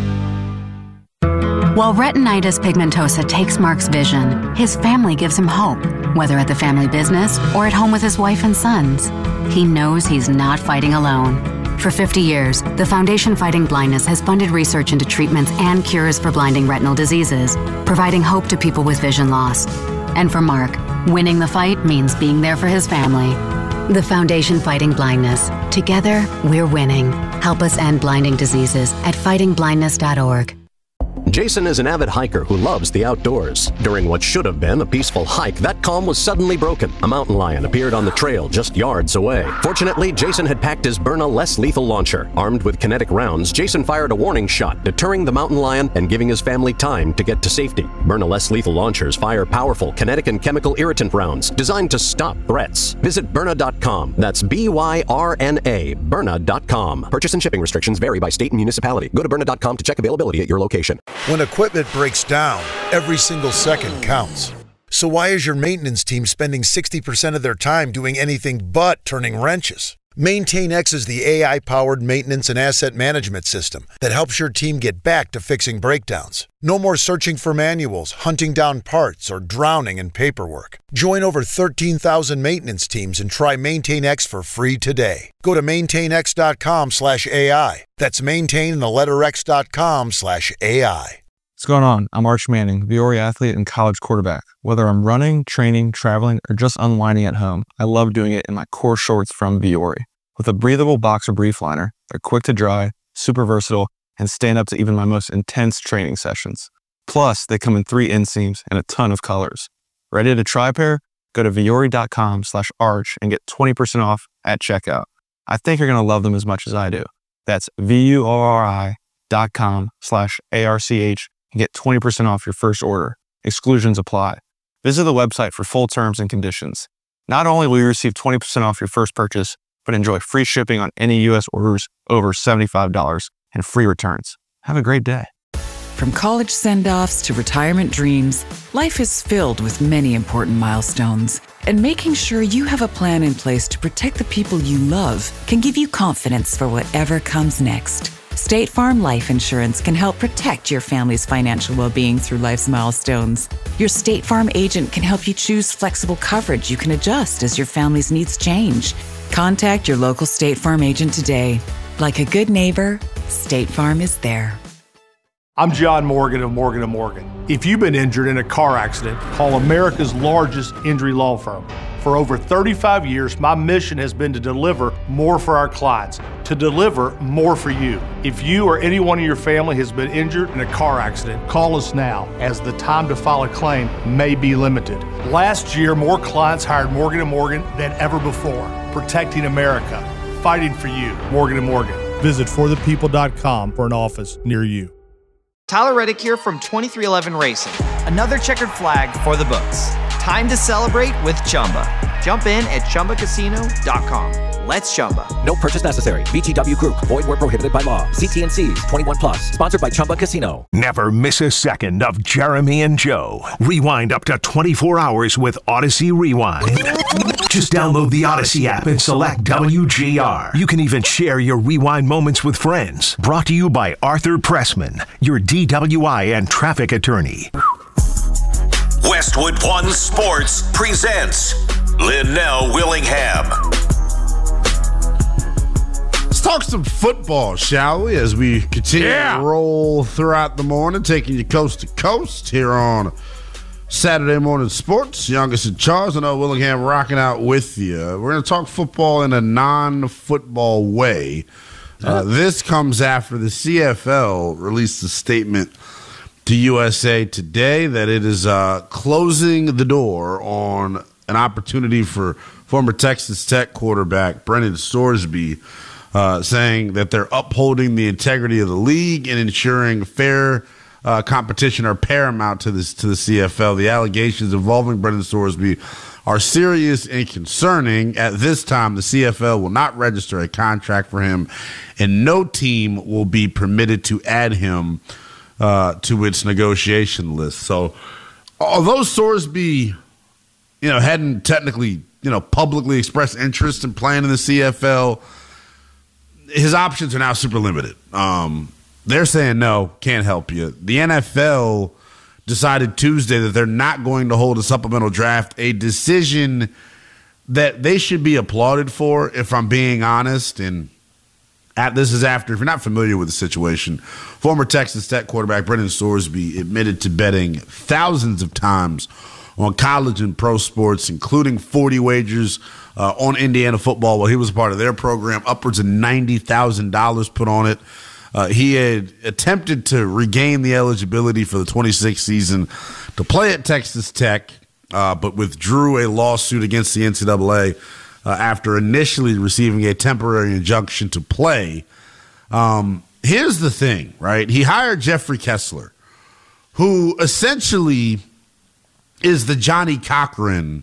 While retinitis pigmentosa takes Mark's vision, his family gives him hope, whether at the family business or at home with his wife and sons. He knows he's not fighting alone. For 50 years, the Foundation Fighting Blindness has funded research into treatments and cures for blinding retinal diseases, providing hope to people with vision loss. And for Mark, winning the fight means being there for his family. The Foundation Fighting Blindness. Together, we're winning. Help us end blinding diseases at fightingblindness.org. Jason is an avid hiker who loves the outdoors. During what should have been a peaceful hike, that calm was suddenly broken. A mountain lion appeared on the trail just yards away. Fortunately, Jason had packed his Byrna less lethal launcher. Armed with kinetic rounds, Jason fired a warning shot, deterring the mountain lion and giving his family time to get to safety. Byrna less lethal launchers fire powerful kinetic and chemical irritant rounds designed to stop threats. Visit Byrna.com. That's BYRNA, Byrna.com. Purchase and shipping restrictions vary by state and municipality. Go to Byrna.com to check availability at your location. When equipment breaks down, every single second counts. So why is your maintenance team spending 60% of their time doing anything but turning wrenches? MaintainX is the AI-powered maintenance and asset management system that helps your team get back to fixing breakdowns. No more searching for manuals, hunting down parts, or drowning in paperwork. Join over 13,000 maintenance teams and try MaintainX for free today. Go to maintainx.com/AI. That's maintain.x.com/AI. What's going on? I'm Arch Manning, Viore athlete and college quarterback. Whether I'm running, training, traveling, or just unwinding at home, I love doing it in my core shorts from Viore. With a breathable boxer brief liner, they're quick to dry, super versatile, and stand up to even my most intense training sessions. Plus, they come in 3 inseams and a ton of colors. Ready to try a pair? Go to Viore.com/arch and get 20% off at checkout. I think you're going to love them as much as I do. That's VUORI.com/ARCH and get 20% off your first order. Exclusions apply. Visit the website for full terms and conditions. Not only will you receive 20% off your first purchase, but enjoy free shipping on any U.S. orders over $75 and free returns. Have a great day. From college send-offs to retirement dreams, life is filled with many important milestones. And making sure you have a plan in place to protect the people you love can give you confidence for whatever comes next. State Farm Life Insurance can help protect your family's financial well-being through life's milestones. Your State Farm agent can help you choose flexible coverage you can adjust as your family's needs change. Contact your local State Farm agent today. Like a good neighbor, State Farm is there. I'm John Morgan of Morgan & Morgan. If you've been injured in a car accident, call America's largest injury law firm. For over 35 years, my mission has been to deliver more for our clients, to deliver more for you. If you or anyone in your family has been injured in a car accident, call us now, as the time to file a claim may be limited. Last year, more clients hired Morgan & Morgan than ever before, protecting America, fighting for you. Morgan & Morgan. Visit forthepeople.com for an office near you. Tyler Reddick here from 2311 Racing. Another checkered flag for the books. Time to celebrate with Chumba. Jump in at ChumbaCasino.com. Let's Chumba. No purchase necessary. VGW Group. Void where prohibited by law. See T&Cs. 21 plus. Sponsored by Chumba Casino. Never miss a second of Jeremy and Joe. Rewind up to 24 hours with Odyssey Rewind. Just download the Odyssey app and select WGR. You can even share your rewind moments with friends. Brought to you by Arthur Pressman, your DWI and traffic attorney. Westwood One Sports presents Linnell Willingham. Let's talk some football, shall we, as we continue to roll throughout the morning, taking you coast to coast here on Saturday Morning Sports. Youngest in charge. I know Willingham rocking out with you. We're going to talk football in a non-football way. This comes after the CFL released a statement to USA Today that it is closing the door on an opportunity for former Texas Tech quarterback Brendan Sorsby, saying that they're upholding the integrity of the league and ensuring fair competition are paramount to the CFL. The allegations involving Brendan Sorsby are serious and concerning. At this time, the CFL will not register a contract for him, and no team will be permitted to add him to its negotiation list. So, although Sorsby, hadn't technically, publicly expressed interest in playing in the CFL, his options are now super limited. They're saying no, can't help you. The NFL decided Tuesday that they're not going to hold a supplemental draft, a decision that they should be applauded for, if I'm being honest. And this is after, if you're not familiar with the situation, former Texas Tech quarterback Brendan Sorsby admitted to betting thousands of times on college and pro sports, including 40 wagers on Indiana football while he was a part of their program, upwards of $90,000 put on it. He had attempted to regain the eligibility for the 26th season to play at Texas Tech, but withdrew a lawsuit against the NCAA after initially receiving a temporary injunction to play. Here's the thing, right? He hired Jeffrey Kessler, who essentially is the Johnny Cochran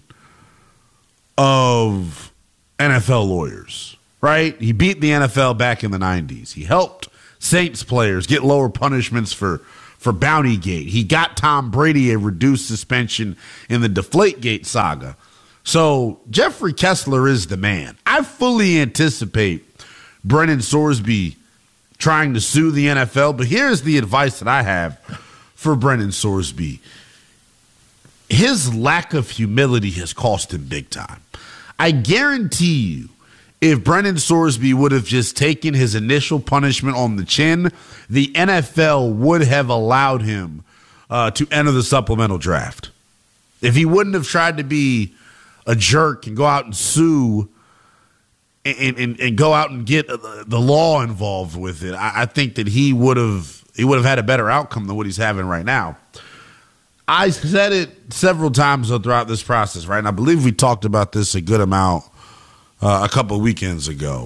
of NFL lawyers, right? He beat the NFL back in the 90s. He helped Saints players get lower punishments for Bountygate. He got Tom Brady a reduced suspension in the Deflategate saga. So Jeffrey Kessler is the man. I fully anticipate Brennan Sorsby trying to sue the NFL, but here's the advice that I have for Brennan Sorsby. His lack of humility has cost him big time. I guarantee you, if Brennan Sorsby would have just taken his initial punishment on the chin, the NFL would have allowed him to enter the supplemental draft. If he wouldn't have tried to be a jerk and go out and sue and go out and get the law involved with it, I think that he would have had a better outcome than what he's having right now. I said it several times throughout this process, right? And I believe we talked about this a good amount a couple of weekends ago.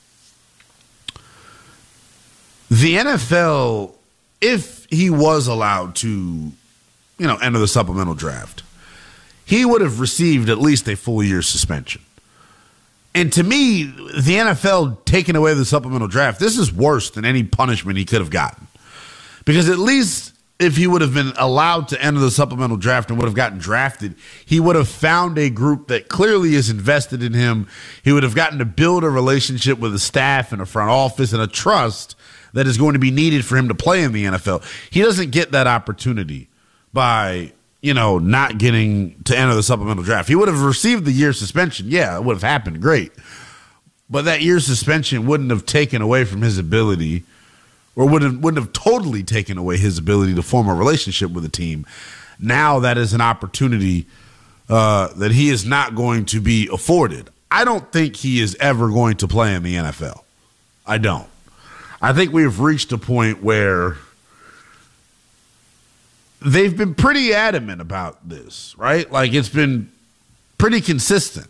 The NFL, if he was allowed to, enter the supplemental draft, he would have received at least a full year suspension. And to me, the NFL taking away the supplemental draft, this is worse than any punishment he could have gotten. Because at least if he would have been allowed to enter the supplemental draft and would have gotten drafted, he would have found a group that clearly is invested in him. He would have gotten to build a relationship with the staff and a front office and a trust that is going to be needed for him to play in the NFL. He doesn't get that opportunity by, not getting to enter the supplemental draft. He would have received the year suspension. Yeah, it would have happened. Great. But that year suspension wouldn't have taken away from his ability, or wouldn't have totally taken away his ability to form a relationship with the team. Now that is an opportunity that he is not going to be afforded. I don't think he is ever going to play in the NFL. I don't. I think we've reached a point where they've been pretty adamant about this, right? Like, it's been pretty consistent.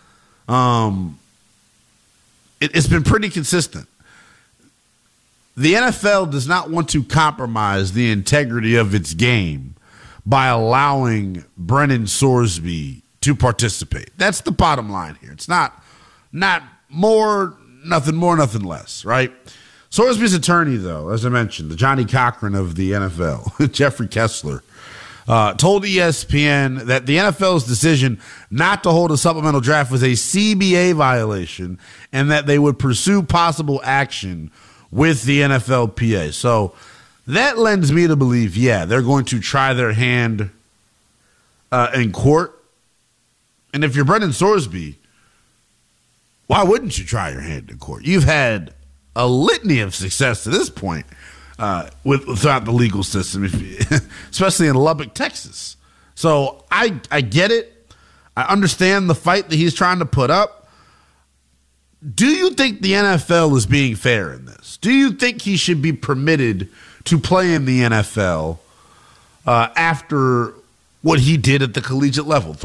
It's been pretty consistent. The NFL does not want to compromise the integrity of its game by allowing Brennan Sorsby to participate. That's the bottom line here. It's not more, nothing less, right? Sorsby's attorney, though, as I mentioned, the Johnny Cochran of the NFL, Jeffrey Kessler, told ESPN that the NFL's decision not to hold a supplemental draft was a CBA violation and that they would pursue possible action with the NFLPA. So that lends me to believe, they're going to try their hand in court. And if you're Brennan Sorsby, why wouldn't you try your hand in court? You've had a litany of success to this point throughout the legal system, especially in Lubbock, Texas. So I get it. I understand the fight that he's trying to put up. Do you think the NFL is being fair in this? Do you think he should be permitted to play in the NFL after what he did at the collegiate level?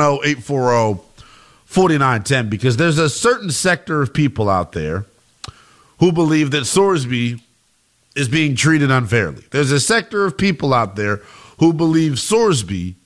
310-840-4910, because there's a certain sector of people out there who believe that Sorsby is being treated unfairly. There's a sector of people out there who believe Sorsby,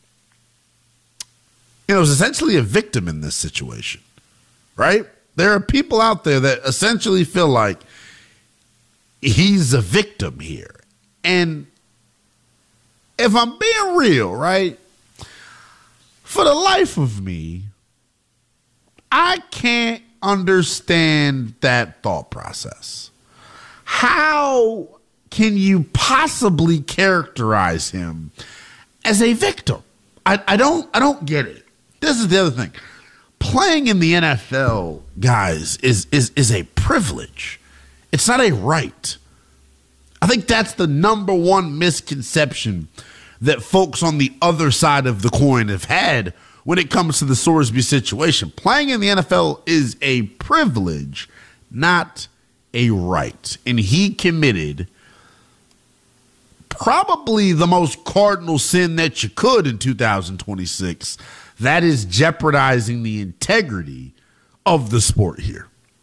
is essentially a victim in this situation, right? There are people out there that essentially feel like he's a victim here. And if I'm being real, right, for the life of me, I can't understand that thought process. How can you possibly characterize him as a victim? I don't get it. This is the other thing. Playing in the NFL, guys, is a privilege. It's not a right. I think that's the number one misconception that folks on the other side of the coin have had when it comes to the Sorsby situation. Playing in the NFL is a privilege, not a right, and he committed probably the most cardinal sin that you could in 2026. That is jeopardizing the integrity of the sport here.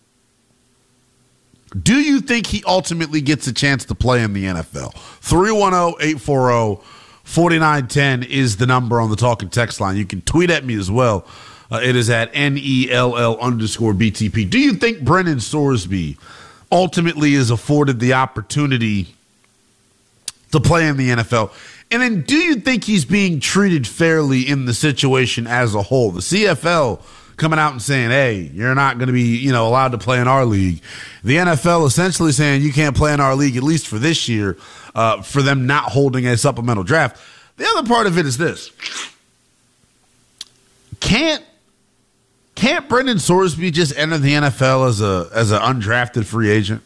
Do you think he ultimately gets a chance to play in the NFL? 310-840-4910 is the number on the talk and text line. You can tweet at me as well. It is at NELL_BTP. Do you think Brennan Sorsby ultimately is afforded the opportunity to play in the NFL? And then do you think he's being treated fairly in the situation as a whole? The CFL coming out and saying, hey, you're not going to be, allowed to play in our league. The NFL essentially saying you can't play in our league, at least for this year, for them not holding a supplemental draft. The other part of it is this. Can't Brennan Sorsby just enter the NFL as an undrafted free agent?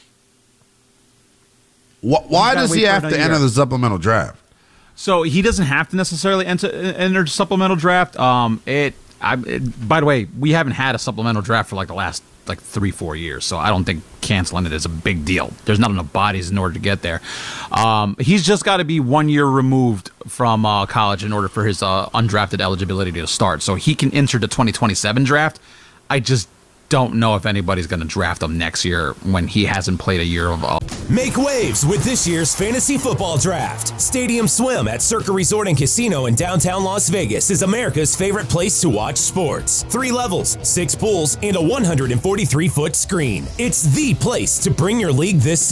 Why does he have to enter the supplemental draft? So he doesn't have to necessarily enter the supplemental draft. By the way, we haven't had a supplemental draft for the last 3-4 years, so I don't think canceling it is a big deal. There's not enough bodies in order to get there. He's just got to be 1 year removed from college in order for his undrafted eligibility to start. So he can enter the 2027 draft. I just don't know if anybody's going to draft him next year when he hasn't played a year of. Make waves with this year's fantasy football draft. Stadium Swim at Circa Resort and Casino in downtown Las Vegas is America's favorite place to watch sports. 3 levels, 6 pools, and a 143-foot screen. It's the place to bring your league this season.